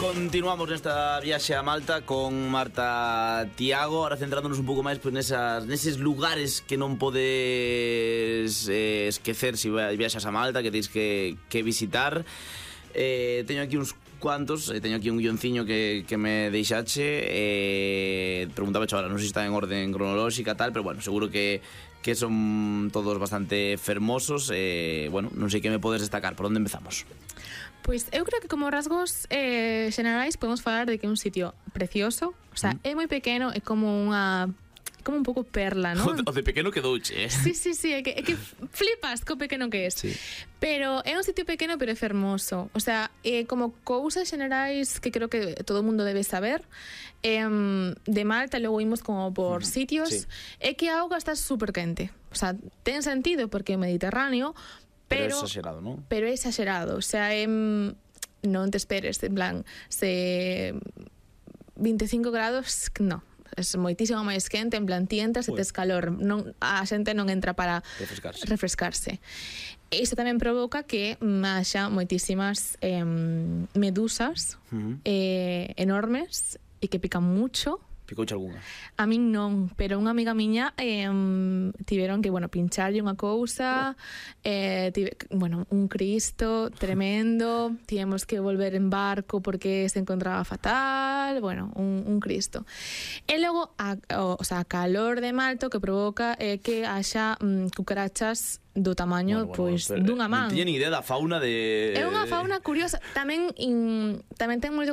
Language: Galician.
Continuamos nesta viaxe a Malta con Marta Tiago, ahora centrándonos un pouco máis pues, neses lugares que non podes esquecer se viaxas a Malta, que tens que visitar. Teño aquí uns cuantos, teño aquí un guionciño que me deixache. Preguntaba ahora, non sei se está en orden cronolóxica tal, pero bueno, seguro que son todos bastante fermosos. Bueno, non sei que me podes destacar. Por onde empezamos? Pois eu creo que como rasgos xerais podemos falar de que é un sitio precioso. O sea, é moi pequeno, é como unha... como un pouco perla, non? O de pequeno quedouche, Sí, é que flipas co pequeno que é. Sí. Pero é un sitio pequeno, pero é fermoso. O sea, como cousas xerais que creo que todo o mundo debe saber, de Malta, logo imos como por sitios, sí. É que a auga está super quente. O sea, ten sentido porque é Mediterráneo, pero é exagerado, non? Pero é exagerado, o sea, non te esperes, en plan, se 25 grados, no. Es moitísimo máis quente, en plan, ti entras e tes calor, non, a xente non entra para refrescarse. Isto tamén provoca que haxa moitísimas medusas enormes e que pican mucho. Picouche algunha? A min non, pero unha amiga miña tiveron que, bueno, pincharlle unha cousa, un Cristo tremendo, tivemos que volver en barco porque se encontraba fatal, bueno, un Cristo. E logo, o sea, a calor de Malta que provoca que haxa cucarachas do tamaño, pois, dunha man. Non tiña ni idea da fauna de... É unha fauna curiosa. Tamén ten moito